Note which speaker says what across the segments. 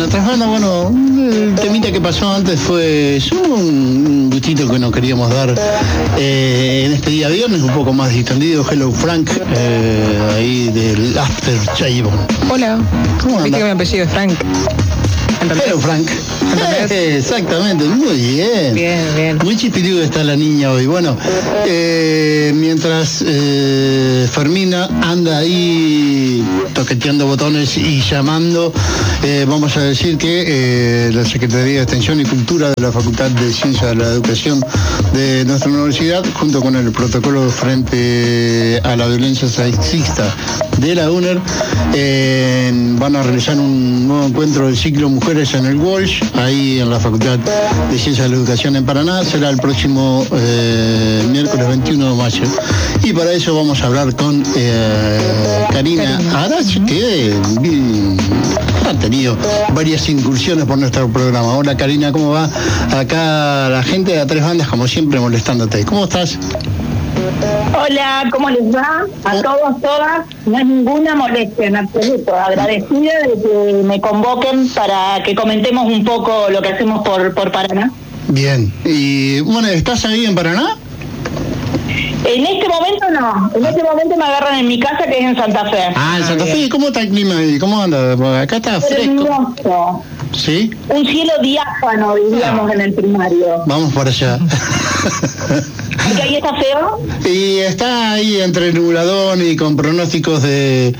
Speaker 1: Nuestras bandas, bueno, el temita que pasó antes fue un gustito que nos queríamos dar en este día viernes, un poco más distendido. Hello Frank, ahí del After Chabón.
Speaker 2: Hola,
Speaker 1: ¿Cómo anda?
Speaker 2: Viste que mi apellido es Frank.
Speaker 1: Hello Frank. Exactamente, muy bien.
Speaker 2: Bien.
Speaker 1: Muy chispirido está la niña hoy. Bueno, mientras Fermina anda ahí toqueteando botones y llamando, vamos a decir que la Secretaría de Extensión y Cultura de la Facultad de Ciencias de la Educación de nuestra universidad, junto con el protocolo frente a la violencia sexista de la UNER, van a realizar un nuevo encuentro del ciclo Mujeres en el Walsh, ahí en la Facultad de Ciencias de la Educación en Paraná. Será el próximo miércoles 21 de mayo. Y para eso vamos a hablar con Karina Arach, que ha tenido varias incursiones por nuestro programa. Hola Karina, ¿cómo va? Acá la gente de A Tres Bandas, como siempre, molestándote. ¿Cómo estás?
Speaker 3: Hola, ¿cómo les va? A todos, todas, no es ninguna molestia en absoluto. Agradecida de que me convoquen para que comentemos un poco lo que hacemos por Paraná.
Speaker 1: Bien, y bueno, ¿estás ahí en Paraná?
Speaker 3: En este momento no, en este momento me agarran en mi casa, que es en Santa Fe.
Speaker 1: Ah, en Santa Fe. ¿Cómo está el clima ahí? ¿Cómo anda? Acá está fresco.
Speaker 3: Hermoso.
Speaker 1: ¿Sí?
Speaker 3: Un cielo diáfano, diríamos, en el primario.
Speaker 1: Vamos por allá.
Speaker 3: ¿Porque ahí está feo?
Speaker 1: Y está ahí entre nubladón y con pronósticos de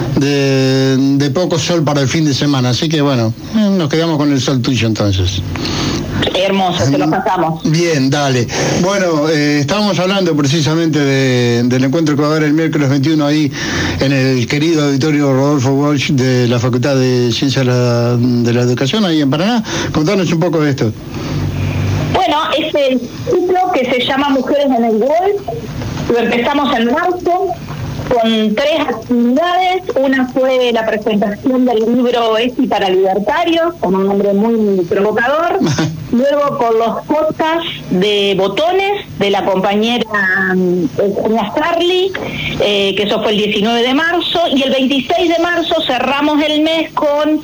Speaker 1: poco sol para el fin de semana. Así que bueno, nos quedamos con el sol tuyo entonces.
Speaker 3: Hermoso, se lo pasamos.
Speaker 1: Bien, dale. Bueno, estábamos hablando precisamente del encuentro que va a haber el miércoles 21 ahí en el querido auditorio Rodolfo Walsh de la Facultad de Ciencias de la Educación, ahí en Paraná. Contanos un poco de esto.
Speaker 3: Bueno, este ciclo que se llama Mujeres en el Walsh, lo empezamos en marzo con 3 actividades. Una fue la presentación del libro ESI para libertarios, con un nombre muy provocador. Luego con los podcasts de botones de la compañera Sonia Sarli, que eso fue el 19 de marzo. Y el 26 de marzo cerramos el mes con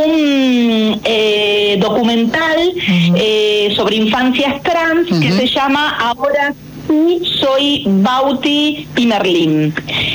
Speaker 3: un documental sobre infancias trans que se llama Ahora sí soy Bauti y Merlín.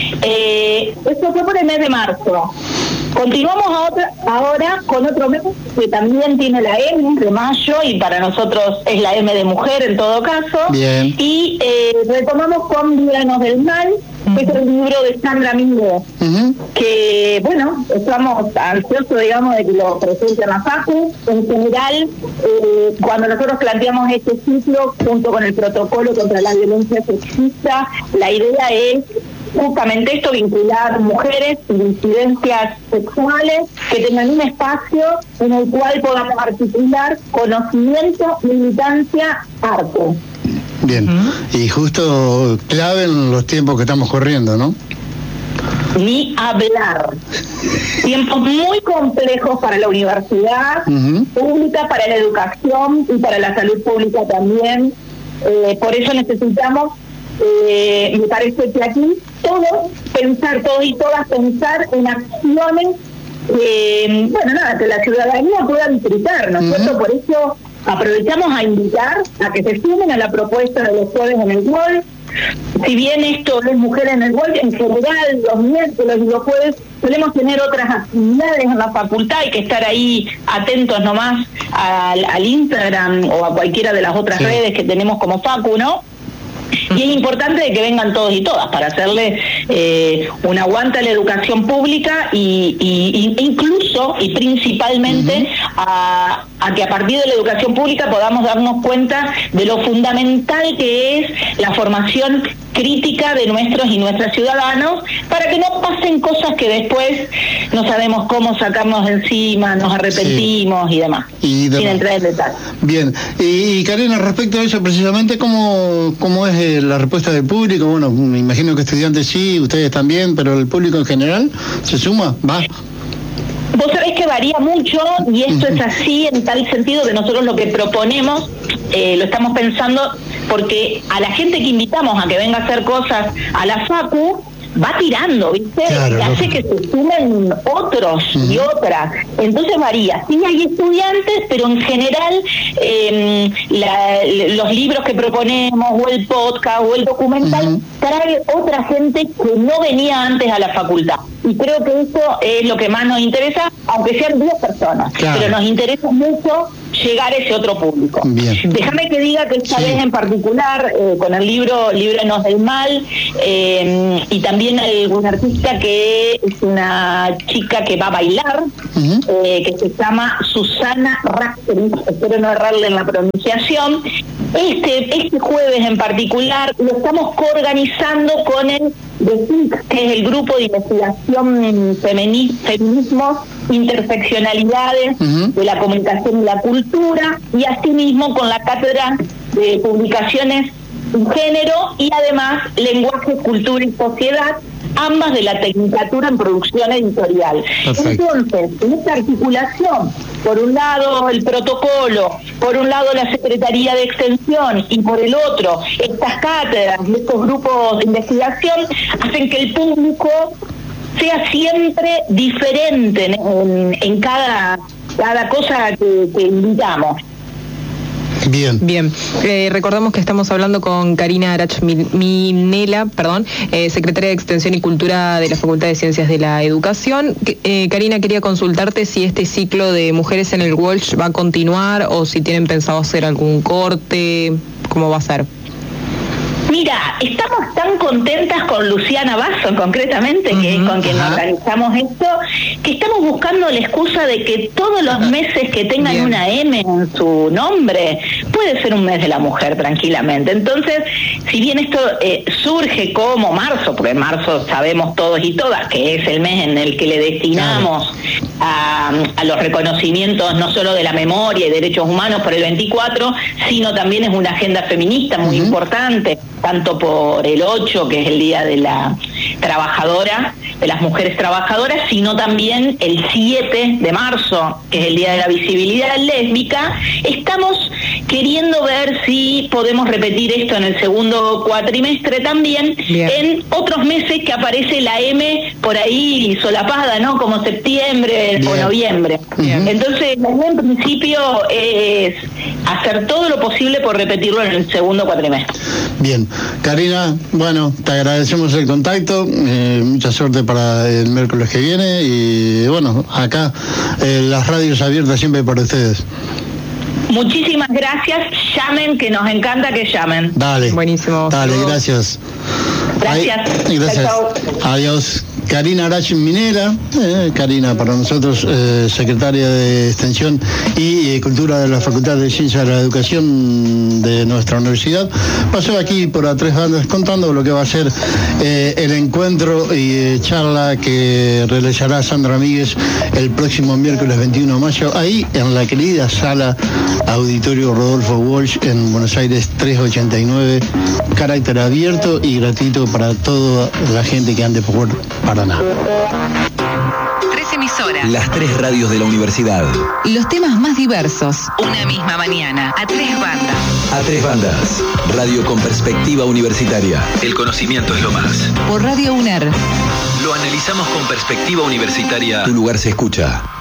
Speaker 3: Esto fue por el mes de marzo. Continuamos ahora con otro mes que también tiene la M de mayo, y para nosotros es la M de mujer en todo caso.
Speaker 1: Bien.
Speaker 3: Y retomamos con Líbranos del Mal, que es el libro de Sandra Mínguez, que bueno, estamos ansiosos, digamos, de que lo presenten a FACU. En general, cuando nosotros planteamos este ciclo junto con el protocolo contra la violencia sexista, la idea es justamente esto, vincular mujeres y disidencias sexuales que tengan un espacio en el cual podamos articular conocimiento, militancia, arte.
Speaker 1: Bien, y justo clave en los tiempos que estamos corriendo, ¿no?
Speaker 3: Ni hablar. Tiempos muy complejos para la universidad pública, para la educación y para la salud pública también. Por eso necesitamos, me parece que aquí todos y todas pensar en acciones que, que la ciudadanía pueda disfrutar, ¿no es cierto? Por eso aprovechamos a invitar a que se sumen a la propuesta de los jueves en el Walsh. Si bien esto es Mujeres en el Walsh, en general los miércoles y los jueves solemos tener otras actividades en la facultad. Hay que estar ahí atentos nomás al Instagram o a cualquiera de las otras redes que tenemos como Facu, ¿no? Y es importante de que vengan todos y todas para hacerle un aguante a la educación pública y incluso y principalmente a que a partir de la educación pública podamos darnos cuenta de lo fundamental que es la formación crítica de nuestros y nuestras ciudadanos, para que no pasen cosas que después no sabemos cómo sacarnos de encima, nos arrepentimos y demás, sin entrar en detalle.
Speaker 1: Bien, y Karina, respecto a eso precisamente, ¿cómo es la respuesta del público? Bueno, me imagino que estudiantes sí, ustedes también, pero el público en general, ¿se suma? ¿Va?
Speaker 3: Vos sabés que varía mucho, y esto es así en tal sentido que nosotros lo que proponemos, lo estamos pensando porque a la gente que invitamos a que venga a hacer cosas a la FACU, va tirando, ¿viste?
Speaker 1: Claro,
Speaker 3: y hace que se sumen otros y otras. Entonces varía. Sí hay estudiantes, pero en general los libros que proponemos, o el podcast, o el documental, trae otra gente que no venía antes a la facultad. Y creo que eso es lo que más nos interesa, aunque sean 10 personas. Claro. Pero nos interesa mucho llegar a ese otro público.
Speaker 1: Bien.
Speaker 3: Déjame que diga que esta vez en particular, con el libro Líbranos del Mal, y también hay un artista que es una chica que va a bailar, que se llama Susana Rastrich, espero no errarle en la pronunciación. Este jueves en particular lo estamos coorganizando con el DECIC, que es el Grupo de Investigación Feminismos, Interseccionalidades de la Comunicación y la Cultura, y asimismo con la Cátedra de Publicaciones y Género, y además Lenguaje, Cultura y Sociedad, ambas de la Tecnicatura en Producción Editorial. Perfecto. Entonces, en esta articulación, por un lado el protocolo, por un lado la Secretaría de Extensión y por el otro estas cátedras y estos grupos de investigación, hacen que el público sea siempre diferente en cada cosa que invitamos.
Speaker 2: Bien. Recordamos que estamos hablando con Karina Arach Minela, secretaria de Extensión y Cultura de la Facultad de Ciencias de la Educación. Karina, quería consultarte si este ciclo de Mujeres en el Walsh va a continuar o si tienen pensado hacer algún corte, ¿cómo va a ser?
Speaker 3: Mira, estamos tan contentas con Luciana Basso, concretamente, que es con quien organizamos esto, que estamos buscando la excusa de que todos los meses que tengan una M en su nombre, puede ser un mes de la mujer tranquilamente. Entonces, si bien esto surge como marzo, porque en marzo sabemos todos y todas que es el mes en el que le destinamos a los reconocimientos no solo de la memoria y derechos humanos por el 24, sino también es una agenda feminista muy importante, tanto por el 8, que es el Día de la Trabajadora, de las Mujeres Trabajadoras, sino también el 7 de marzo, que es el Día de la Visibilidad Lésbica. Estamos queriendo ver si podemos repetir esto en el segundo cuatrimestre también, en otros meses que aparece la M por ahí solapada, ¿no? Como septiembre o noviembre. Entonces, la idea en principio es hacer todo lo posible por repetirlo en el segundo cuatrimestre.
Speaker 1: Bien. Karina, bueno, te agradecemos el contacto, mucha suerte para el miércoles que viene y bueno, acá las radios abiertas siempre para ustedes.
Speaker 3: Muchísimas gracias, llamen, que nos encanta que llamen.
Speaker 1: Dale.
Speaker 2: Buenísimo.
Speaker 1: Dale, gracias.
Speaker 3: Gracias.
Speaker 1: Gracias.
Speaker 3: Chao.
Speaker 1: Adiós. Karina Arach Minela, Karina para nosotros, secretaria de Extensión y Cultura de la Facultad de Ciencias de la Educación de nuestra universidad, pasó aquí por A Tres Bandas contando lo que va a ser el encuentro y charla que realizará Sandra Míguez el próximo miércoles 21 de mayo, ahí en la querida sala Auditorio Rodolfo Walsh en Buenos Aires 389, carácter abierto y gratuito para toda la gente que ande por Paraná.
Speaker 4: 3 emisoras.
Speaker 5: Las 3 radios de la universidad.
Speaker 4: Los temas más diversos. Una misma mañana. A 3 bandas.
Speaker 5: A 3 bandas. Radio con perspectiva universitaria. El conocimiento es lo más.
Speaker 4: Por Radio UNER.
Speaker 5: Lo analizamos con perspectiva universitaria. Tu lugar se escucha.